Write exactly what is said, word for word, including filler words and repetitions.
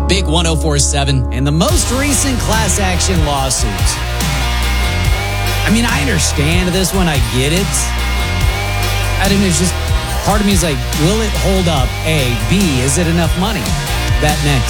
Big one oh four point seven. And the most recent class action lawsuits. I mean, I understand this one. I get it. I think it's just, part of me is like, will it hold up? A. B. Is it enough money? That next.